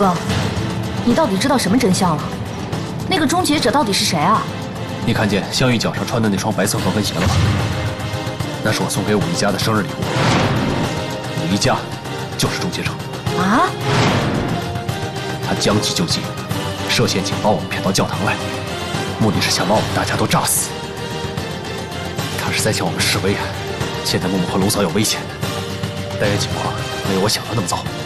哥，你到底知道什么真相了？那个终结者到底是谁啊？ 你看见香玉脚上穿的那双白色高跟鞋了吗？那是我送给武一家的生日礼物。武一家就是终结者。 啊？ 他将计就计，设陷阱把我们骗到教堂来，目的是想把我们大家都炸死。他是在向我们示威啊！现在木木和龙嫂有危险，但愿情况没有我想的那么糟。